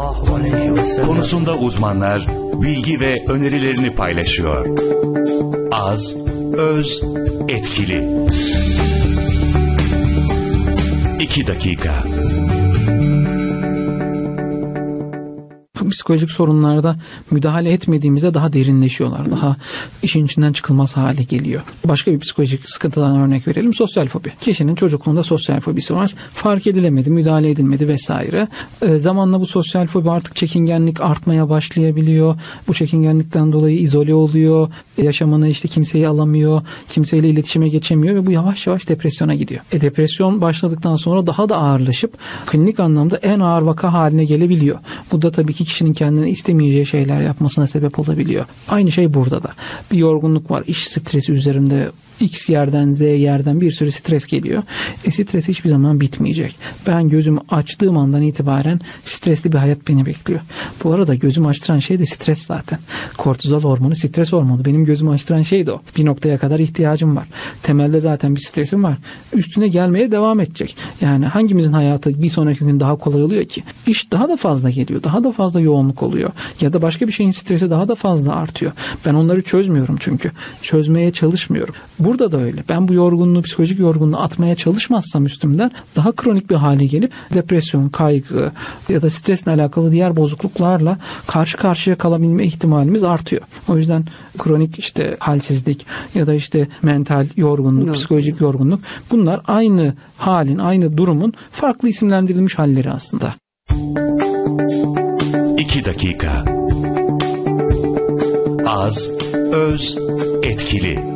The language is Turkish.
sallallahu aleyhi ve sellem konusunda uzmanlar bilgi ve önerilerini paylaşıyor. Az, öz, etkili. 2 dakika. Psikolojik sorunlarda müdahale etmediğimizde daha derinleşiyorlar. Daha işin içinden çıkılmaz hale geliyor. Başka bir psikolojik sıkıntıdan örnek verelim. Sosyal fobi. Kişinin çocukluğunda sosyal fobisi var. Fark edilemedi, müdahale edilmedi vesaire. Zamanla bu sosyal fobi artık çekingenlik artmaya başlayabiliyor. Bu çekingenlikten dolayı izole oluyor. Yaşamını kimseyi alamıyor. Kimseyle iletişime geçemiyor ve bu yavaş yavaş depresyona gidiyor. Depresyon başladıktan sonra daha da ağırlaşıp klinik anlamda en ağır vaka haline gelebiliyor. Bu da tabii ki kişinin kendine istemeyeceği şeyler yapmasına sebep olabiliyor. Aynı şey burada da. Bir yorgunluk var. İş stresi üzerinde X yerden Z yerden bir sürü stres geliyor. Stres hiçbir zaman bitmeyecek. Ben gözümü açtığım andan itibaren stresli bir hayat beni bekliyor. Bu arada gözümü açtıran şey de stres zaten. Kortizol hormonu stres hormonu. Benim gözümü açtıran şey de o. Bir noktaya kadar ihtiyacım var. Temelde zaten bir stresim var. Üstüne gelmeye devam edecek. Yani hangimizin hayatı bir sonraki gün daha kolay oluyor ki? İş daha da fazla geliyor. Daha da fazla yoğunluk oluyor. Ya da başka bir şeyin stresi daha da fazla artıyor. Ben onları çözmüyorum çünkü. Çözmeye çalışmıyorum. Burada da öyle. Ben bu yorgunluğu, psikolojik yorgunluğu atmaya çalışmazsam üstümden daha kronik bir hale gelip depresyon, kaygı ya da stresle alakalı diğer bozukluklarla karşı karşıya kalabilme ihtimalimiz artıyor. O yüzden kronik halsizlik ya da mental yorgunluk, psikolojik yorgunluk bunlar aynı halin, aynı durumun farklı isimlendirilmiş halleri aslında. 2 dakika. Az, öz, etkili.